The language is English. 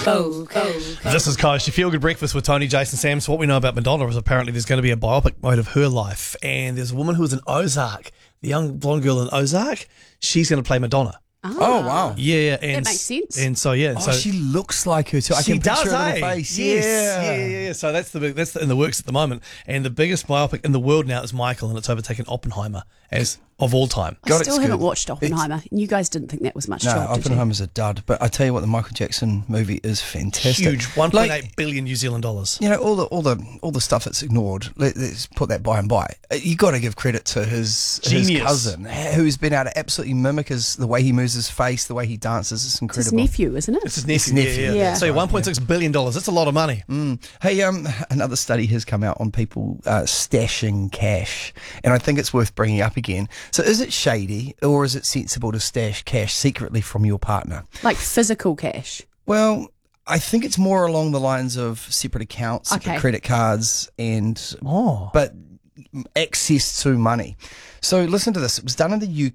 This is Coast, your feel-good breakfast with Tony, Jason, Sam. So what we know about Madonna is apparently there's going to be a biopic mode of her life. And there's a woman who was in Ozark, the young blonde girl in Ozark. She's going to play Madonna. Oh, wow. Yeah. And that makes sense. And so, yeah. Oh, she looks like her too. I can picture her in her face. Yeah. So that's in the works at the moment. And the biggest biopic in the world now is Michael, and it's overtaken Oppenheimer as of all time. I still haven't watched Oppenheimer. You guys didn't think that was much No, job, did you? Oppenheimer's a dud. But I tell you what, the Michael Jackson movie is fantastic. Huge, 1.8 billion New Zealand dollars. You know, all the stuff that's ignored. Let's put that by and by. You got to give credit to his cousin, who's been able to absolutely mimic the way he moves his face, the way he dances. It's incredible. It's his nephew, isn't it? It's his nephew. Yeah. So $1.6 billion. That's a lot of money. Hey, another study has come out on people stashing cash, and I think it's worth bringing up again. So, is it shady or is it sensible to stash cash secretly from your partner? Like physical cash? Well, I think it's more along the lines of separate accounts, separate credit cards, but access to money. So listen to this. It was done in the